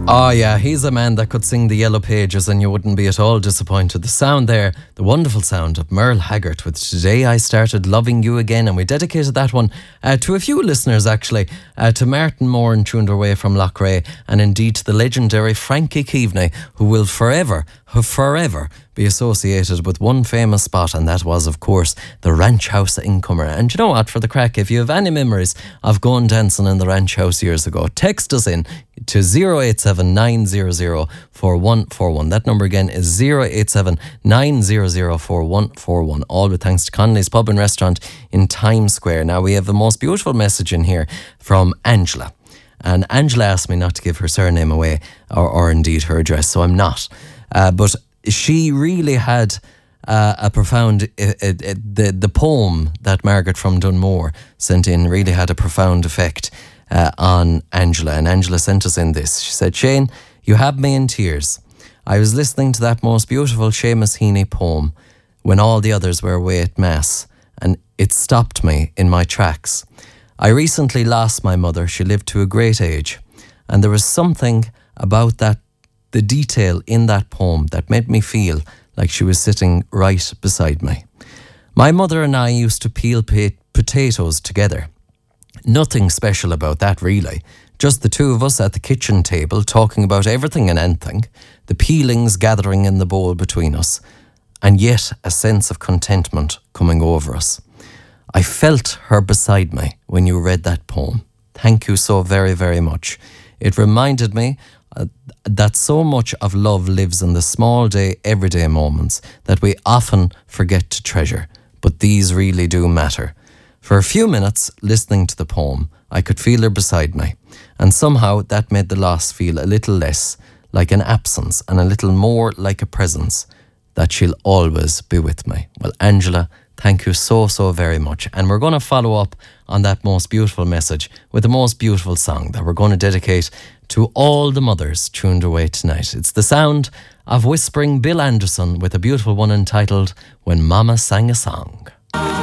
Oh yeah, he's a man that could sing the Yellow Pages and you wouldn't be at all disappointed. The sound there, the wonderful sound of Merle Haggard with Today I Started Loving You Again, and we dedicated that one to a few listeners actually, to Martin Moore and tuned away from Loughrea, and indeed to the legendary Frankie Keaveney, who will forever be associated with one famous spot, and that was of course the Ranch House in Cummer. And you know what, for the crack, if you have any memories of going dancing in the Ranch House years ago, text us in to 087 900 4141. That number again is 087 900 4141. All with thanks to Connolly's Pub and Restaurant in Times Square. Now we have the most beautiful message in here from Angela. And Angela asked me not to give her surname away or indeed her address, so I'm not. But she really had a profound, the poem that Margaret from Dunmore sent in really had a profound effect on Angela. And Angela sent us in this. She said, Shane, you have me in tears. I was listening to that most beautiful Seamus Heaney poem when all the others were away at Mass, and it stopped me in my tracks. I recently lost my mother. She lived to a great age, and there was something about that, the detail in that poem, that made me feel like she was sitting right beside me. My mother and I used to peel potatoes together. Nothing special about that really, just the two of us at the kitchen table talking about everything and anything, the peelings gathering in the bowl between us, and yet a sense of contentment coming over us. I felt her beside me when you read that poem. Thank you so very, very much. It reminded me that so much of love lives in the small day, everyday moments that we often forget to treasure, but these really do matter. For a few minutes, listening to the poem, I could feel her beside me, and somehow that made the loss feel a little less like an absence and a little more like a presence, that she'll always be with me. Well, Angela, thank you so, so very much. And we're going to follow up on that most beautiful message with the most beautiful song that we're going to dedicate to all the mothers tuned away tonight. It's the sound of whispering Bill Anderson with a beautiful one entitled When Mama Sang a Song.